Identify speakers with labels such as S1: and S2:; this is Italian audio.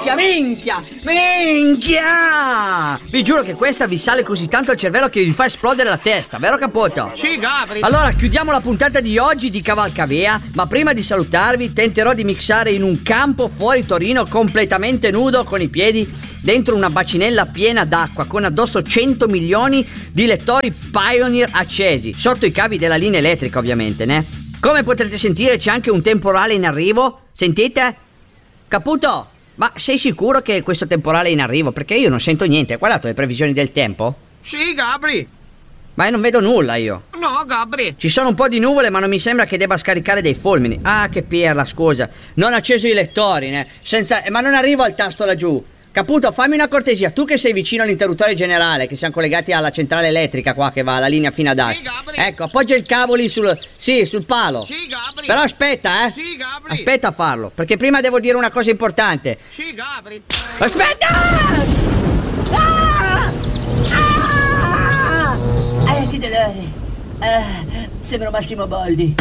S1: Minchia! Vi giuro che questa vi sale così tanto al cervello che vi fa esplodere la testa, vero Capoto?
S2: Sì, Gabri.
S1: Allora chiudiamo la puntata di oggi di Cavalcavea, ma prima di salutarvi tenterò di mixare in un campo fuori Torino completamente nudo con i piedi dentro una bacinella piena d'acqua con addosso 100 milioni di lettori Pioneer accesi, sotto i cavi della linea elettrica ovviamente, né? Come potrete sentire c'è anche un temporale in arrivo, sentite? Caputo, ma sei sicuro che questo temporale è in arrivo? Perché io non sento niente, hai guardato le previsioni del tempo?
S2: Sì, Gabri.
S1: Ma io non vedo nulla io.
S2: No, Gabri.
S1: Ci sono un po' di nuvole ma non mi sembra che debba scaricare dei fulmini. Ah, che pirla, scusa. Non ho acceso i lettori, né? Ma non arrivo al tasto laggiù. Caputo, fammi una cortesia, tu che sei vicino all'interruttore generale, che siamo collegati alla centrale elettrica qua che va alla linea fino ad Asti.
S2: Sì, Gabri.
S1: Ecco, appoggia il cavo lì sul palo.
S2: Sì, Gabri.
S1: Però aspetta,
S2: Sì, Gabri.
S1: aspetta a farlo, perché prima devo dire una cosa importante.
S2: Sì, Gabri.
S1: Aspetta!
S3: Che dolore. Sembro Massimo Boldi.